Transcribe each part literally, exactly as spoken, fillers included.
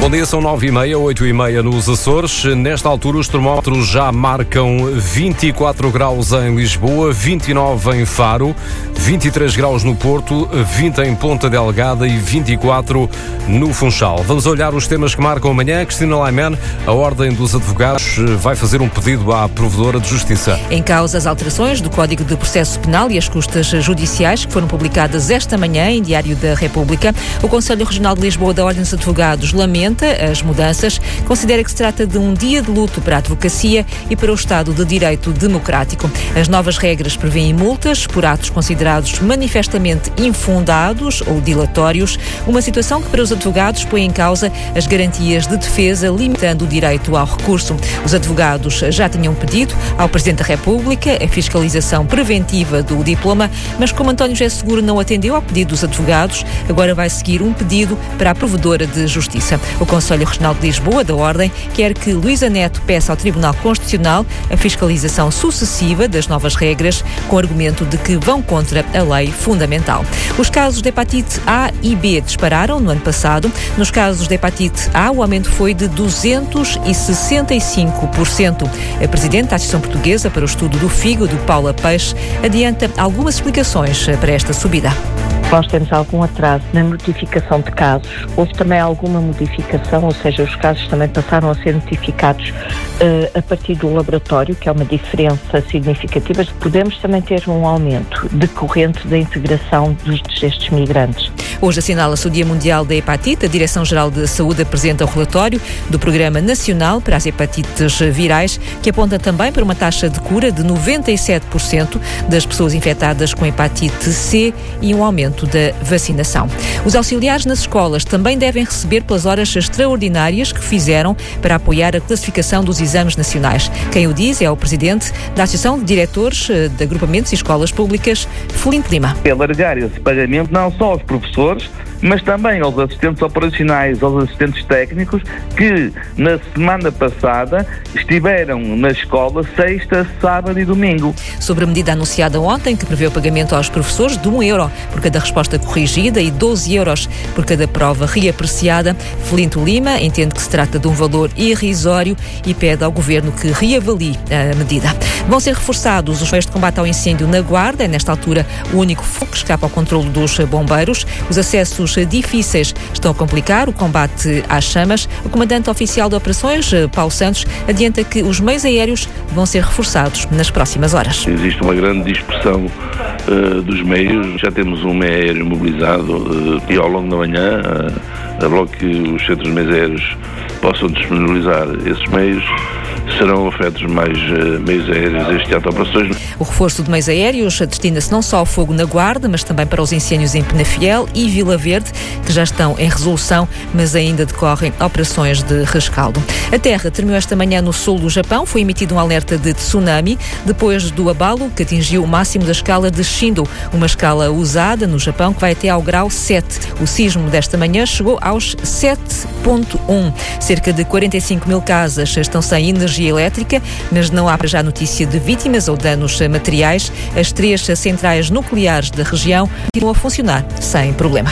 Bom dia, são nove e meia, oito e meia nos Açores. Nesta altura os termómetros já marcam vinte e quatro graus em Lisboa, vinte e nove em Faro, vinte e três graus no Porto, vinte em Ponta Delgada e vinte e quatro no Funchal. Vamos olhar os temas que marcam amanhã. Cristina Laiman, a Ordem dos Advogados vai fazer um pedido à Provedora de Justiça. Em causa as alterações do Código de Processo Penal e as custas judiciais que foram publicadas esta manhã em Diário da República, o Conselho Regional de Lisboa da Ordem dos Advogados lamenta as mudanças, considera que se trata de um dia de luto para a advocacia e para o Estado de Direito Democrático. As novas regras prevêem multas por atos considerados manifestamente infundados ou dilatórios, uma situação que para os advogados põe em causa as garantias de defesa, limitando o direito ao recurso. Os advogados já tinham pedido ao Presidente da República a fiscalização preventiva do diploma, mas como António José Seguro não atendeu ao pedido dos advogados, agora vai seguir um pedido para a Provedora de Justiça. O Conselho Regional de Lisboa, da Ordem, quer que Luísa Neto peça ao Tribunal Constitucional a fiscalização sucessiva das novas regras, com o argumento de que vão contra a lei fundamental. Os casos de hepatite A e B dispararam no ano passado. Nos casos de hepatite A, o aumento foi de duzentos e sessenta e cinco por cento. A Presidente da Associação Portuguesa para o Estudo do Fígado, Paula Peixe, adianta algumas explicações para esta subida. Nós temos algum atraso na notificação de casos. Houve também alguma modificação, ou seja, os casos também passaram a ser notificados uh, a partir do laboratório, que é uma diferença significativa. Podemos também ter um aumento decorrente da integração dos, destes migrantes. Hoje assinala-se o Dia Mundial da Hepatite. A Direção-Geral de Saúde apresenta o relatório do Programa Nacional para as Hepatites Virais, que aponta também para uma taxa de cura de noventa e sete por cento das pessoas infectadas com hepatite C e um aumento da vacinação. Os auxiliares nas escolas também devem receber pelas horas extraordinárias que fizeram para apoiar a classificação dos exames nacionais. Quem o diz é o Presidente da Associação de Diretores de Agrupamentos e Escolas Públicas, Filipe Lima. Alargar esse pagamento não só aos professores, mas também aos assistentes operacionais, aos assistentes técnicos que na semana passada estiveram na escola sexta, sábado e domingo. Sobre a medida anunciada ontem, que prevê o pagamento aos professores de um euro por cada resposta corrigida e doze euros por cada prova reapreciada, Filipe Lima entende que se trata de um valor irrisório e pede ao Governo que reavalie a medida. Vão ser reforçados os meios de combate ao incêndio na Guarda, é nesta altura o único fogo que escapa ao controlo dos bombeiros. Os acessos difíceis estão a complicar o combate às chamas. O comandante oficial de operações, Paulo Santos, adianta que os meios aéreos vão ser reforçados nas próximas horas. Existe uma grande dispersão uh, dos meios. Já temos um meio aéreo mobilizado uh, e ao longo da manhã, uh, logo que os centros de meios aéreos possam disponibilizar esses meios, serão afetos mais uh, meios aéreos a este ato de operações. O reforço de meios aéreos destina-se não só ao fogo na Guarda, mas também para os incêndios em Penafiel e Vila Verde, que já estão em resolução, mas ainda decorrem operações de rescaldo. A Terra terminou esta manhã no sul do Japão. Foi emitido um alerta de tsunami depois do abalo que atingiu o máximo da escala de Shindo, uma escala usada no Japão que vai até ao grau sete. O sismo desta manhã chegou aos sete ponto um. Cerca de quarenta e cinco mil casas estão sem energia elétrica, mas não há para já notícia de vítimas ou danos materiais. As três centrais nucleares da região continuam a funcionar sem problema.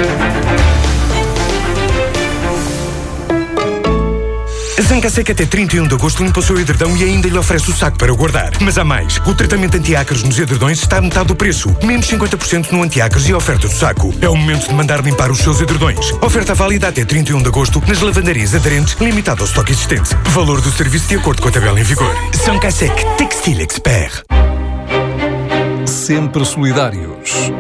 A Zancassec até trinta e um de agosto limpa o seu edredão e ainda lhe oferece o saco para guardar. Mas há mais. O tratamento anti-ácaros nos edredões está a metade do preço. Menos cinquenta por cento no anti-ácaros e a oferta do saco. É o momento de mandar limpar os seus edredões. Oferta válida até trinta e um de agosto nas lavandarias aderentes, limitado ao estoque existente. Valor do serviço de acordo com a tabela em vigor. Zancassec Textile Expert. Sempre solidários.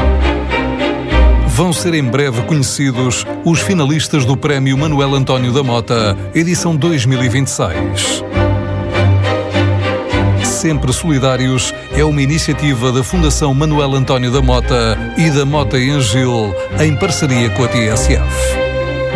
Vão ser em breve conhecidos os finalistas do Prémio Manuel António da Mota, edição dois mil e vinte e seis. Sempre Solidários é uma iniciativa da Fundação Manuel António da Mota e da Mota em Gil, em parceria com a T S F.